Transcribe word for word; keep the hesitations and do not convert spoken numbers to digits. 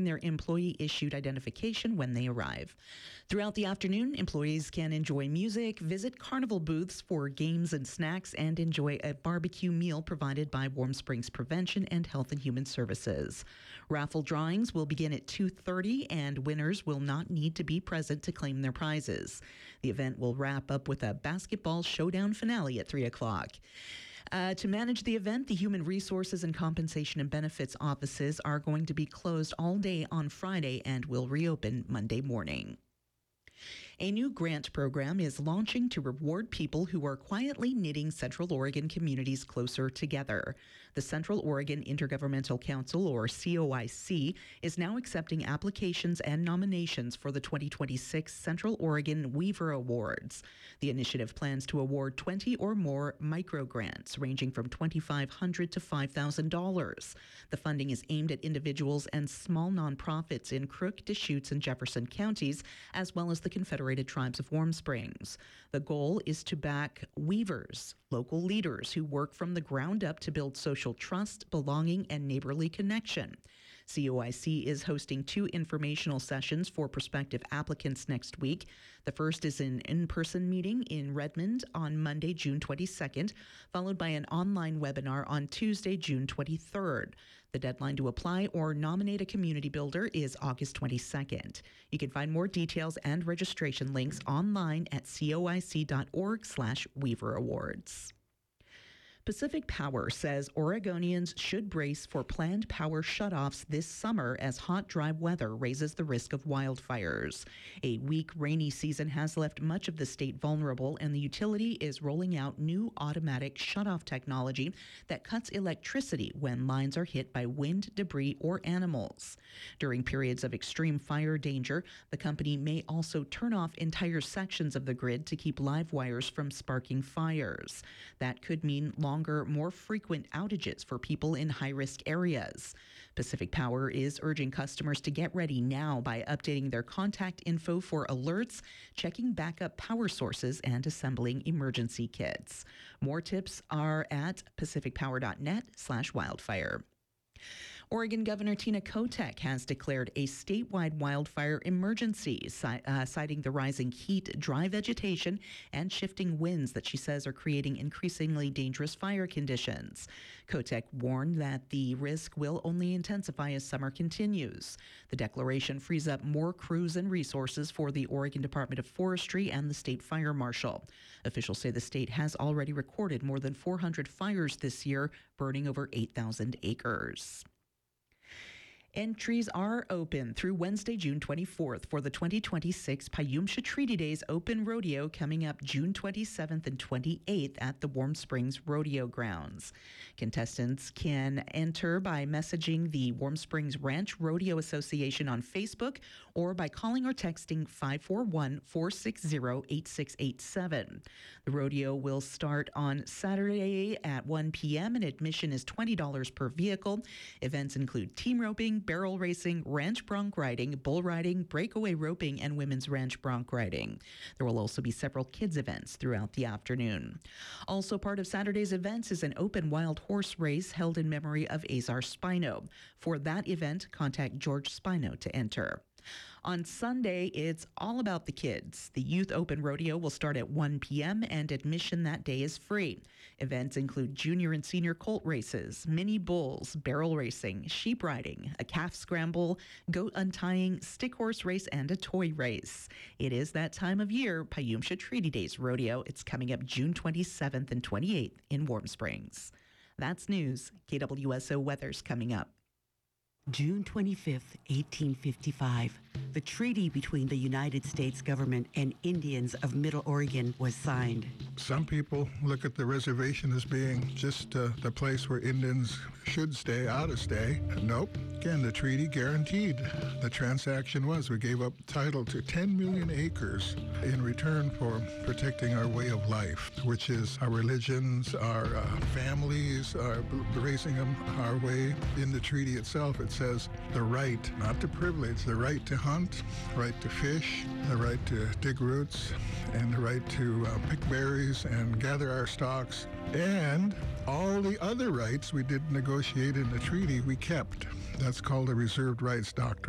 their employee-issued identification when they arrive. Throughout the afternoon, employees can enjoy music, visit carnival booths for games and snacks, and enjoy a barbecue meal provided by Warm Springs Prevention and Health and Human Services. Raffle drawings will begin at two thirty, and winners will not need to be present to claim their prizes. The event will wrap up with a basketball showdown finale at three o'clock. Uh, to manage the event, the Human Resources and Compensation and Benefits offices are going to be closed all day on Friday and will reopen Monday morning. A new grant program is launching to reward people who are quietly knitting Central Oregon communities closer together. The Central Oregon Intergovernmental Council, or C O I C, is now accepting applications and nominations for the twenty twenty-six Central Oregon Weaver Awards. The initiative plans to award twenty or more micro grants ranging from twenty-five hundred dollars to five thousand dollars. The funding is aimed at individuals and small nonprofits in Crook, Deschutes, and Jefferson counties, as well as the Confederated Tribes of Warm Springs. The goal is to back weavers, local leaders who work from the ground up to build social trust, belonging, and neighborly connection. C O I C is hosting two informational sessions for prospective applicants next week. The first is an in-person meeting in Redmond on Monday, June twenty-second, followed by an online webinar on Tuesday, June twenty-third. The deadline to apply or nominate a community builder is August twenty-second. You can find more details and registration links online at coic.org slash Weaver Awards. Pacific Power says Oregonians should brace for planned power shutoffs this summer as hot, dry weather raises the risk of wildfires. A weak, rainy season has left much of the state vulnerable, and the utility is rolling out new automatic shutoff technology that cuts electricity when lines are hit by wind, debris, or animals. During periods of extreme fire danger, the company may also turn off entire sections of the grid to keep live wires from sparking fires. That could mean long longer, more frequent outages for people in high-risk areas. Pacific Power is urging customers to get ready now by updating their contact info for alerts, checking backup power sources, and assembling emergency kits. More tips are at pacificpower.net slash wildfire. Oregon Governor Tina Kotek has declared a statewide wildfire emergency, uh, citing the rising heat, dry vegetation, and shifting winds that she says are creating increasingly dangerous fire conditions. Kotek warned that the risk will only intensify as summer continues. The declaration frees up more crews and resources for the Oregon Department of Forestry and the State Fire Marshal. Officials say the state has already recorded more than four hundred fires this year, burning over eight thousand acres. Entries are open through Wednesday, June twenty-fourth for the twenty twenty-six Payumsha Treaty Days Open Rodeo coming up June twenty-seventh and twenty-eighth at the Warm Springs Rodeo Grounds. Contestants can enter by messaging the Warm Springs Ranch Rodeo Association on Facebook or by calling or texting five four one, four six zero, eight six eight seven. The rodeo will start on Saturday at one p.m. and admission is twenty dollars per vehicle. Events include team roping, barrel racing, ranch bronc riding, bull riding, breakaway roping, and women's ranch bronc riding. There will also be several kids events throughout the afternoon. Also part of Saturday's events is an open wild horse race held in memory of Azar Spino. For that event, contact George Spino to enter. On Sunday, it's all about the kids. The Youth Open Rodeo will start at one p.m. and admission that day is free. Events include junior and senior colt races, mini bulls, barrel racing, sheep riding, a calf scramble, goat untying, stick horse race, and a toy race. It is that time of year, Payumsha Treaty Days Rodeo. It's coming up June twenty-seventh and twenty-eighth in Warm Springs. That's news. K W S O weather's coming up. June twenty-fifth, eighteen fifty-five. The treaty between the United States government and Indians of Middle Oregon was signed. Some people look at the reservation as being just uh, the place where Indians should stay, ought to stay. Nope. Again, the treaty guaranteed. The transaction was we gave up title to ten million acres in return for protecting our way of life, which is our religions, our uh, families, our raising them our way. In the treaty itself, it says the right, not the privilege, the right to hunt, right to fish, the right to dig roots, and the right to uh, pick berries and gather our stalks. And all the other rights we did negotiate in the treaty, we kept. That's called the reserved rights doctrine.